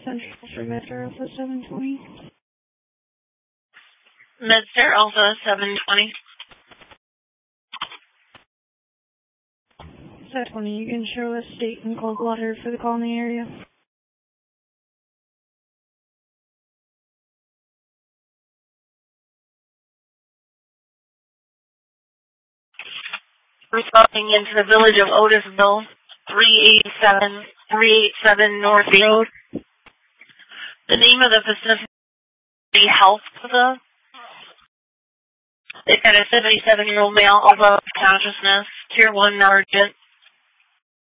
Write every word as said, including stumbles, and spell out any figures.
Central for Mister Alpha seven twenty. Mister Alpha seven twenty. seven twenty, you can show us state and cold water for the call in the area. Responding into the village of Otisville, three eighty-seven, three eighty-seven North Road. The name of the facility, Health Plaza. They've got a seventy-seven-year-old male above consciousness, tier one urgent.